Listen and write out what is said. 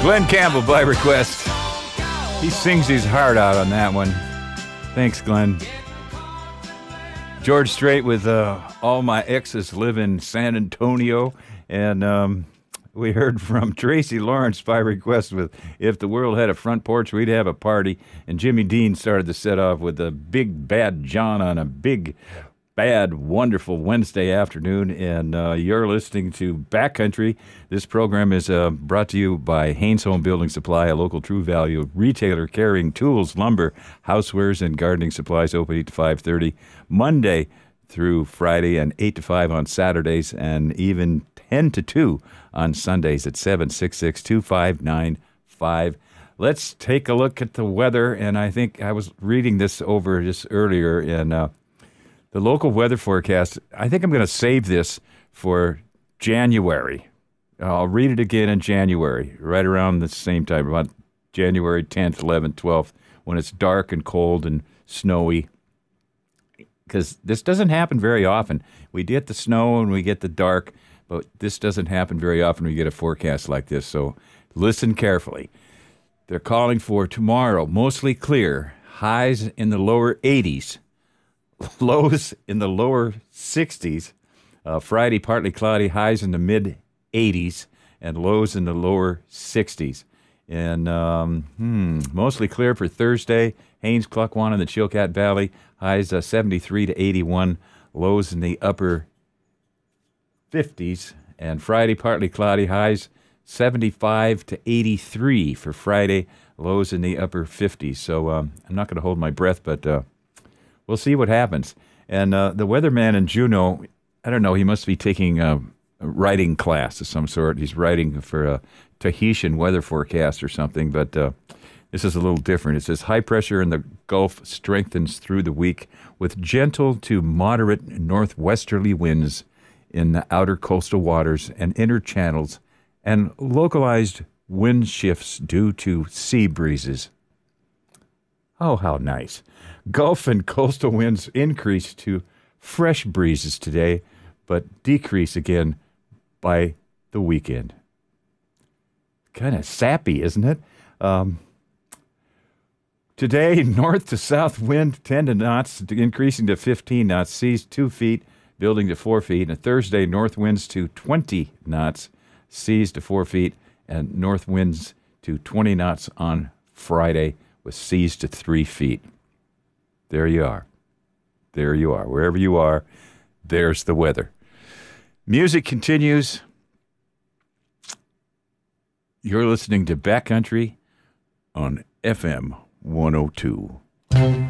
Glenn Campbell by request. He sings his heart out on that one. Thanks, Glenn. George Strait with All My Exes Live in San Antonio. And we heard from Tracy Lawrence by request with If the World Had a Front Porch, We'd Have a Party. And Jimmy Dean started the set off with a Big Bad John on a big, bad, wonderful Wednesday afternoon. And you're listening to Backcountry. This program is brought to you by Haynes Home Building Supply, a local True Value retailer carrying tools, lumber, housewares, and gardening supplies, open 8 to 5:30 Monday through Friday, and 8 to 5 on Saturdays, and even 10 to 2 on Sundays at 766-2595. Let's take a look at the weather. And I think I was reading this over just earlier in the local weather forecast. I think I'm going to save this for January. I'll read it again in January, right around the same time, about January 10th, 11th, 12th, when it's dark and cold and snowy. Because this doesn't happen very often. We get the snow and we get the dark, but this doesn't happen very often. We get a forecast like this, so listen carefully. They're calling for tomorrow, mostly clear, highs in the lower 80s, lows in the lower 60s. Friday, partly cloudy, highs in the mid-80s, and lows in the lower 60s. And mostly clear for Thursday. Haines, Klukwan, and the Chilkat Valley, highs 73 to 81, lows in the upper 50s. And Friday, partly cloudy, highs 75 to 83 for Friday, lows in the upper 50s. So I'm not going to hold my breath, but we'll see what happens. And the weatherman in Juneau, I don't know, he must be taking a writing class of some sort. He's writing for a Tahitian weather forecast or something, but this is a little different. It says high pressure in the Gulf strengthens through the week with gentle to moderate northwesterly winds in the outer coastal waters and inner channels, and localized wind shifts due to sea breezes. Oh, how nice. Gulf and coastal winds increase to fresh breezes today, but decrease again by the weekend. Kind of sappy, isn't it? Today, north to south wind 10 knots, increasing to 15 knots, seas 2 feet, building to 4 feet. And Thursday, north winds to 20 knots, seas to 4 feet, and north winds to 20 knots on Friday with seas to 3 feet. There you are. There you are. Wherever you are, there's the weather. Music continues. You're listening to Backcountry on FM 102.